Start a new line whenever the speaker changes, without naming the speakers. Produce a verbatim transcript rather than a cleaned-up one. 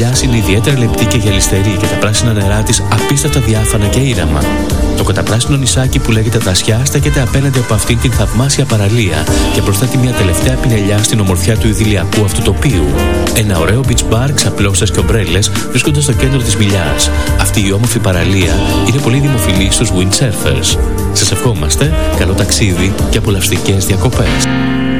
είναι ιδιαίτερα λεπτή και γυαλιστερή και τα πράσινα νερά της απίστευτα διάφανα και ήρεμα. Το καταπράσινο νησάκι που λέγεται Τασιά στέκεται απέναντι από αυτήν την θαυμάσια παραλία και προσθέτει μια τελευταία πινελιά στην ομορφιά του ιδηλιακού αυτού τοπίου. Ένα ωραίο beach bar, ξαπλώστες και ομπρέλες βρίσκονται στο κέντρο της Μιλιάς. Αυτή η όμορφη παραλία είναι πολύ δημοφιλή στους windsurfers. Σας ευχόμαστε καλό ταξίδι και απολαυστικές διακοπές.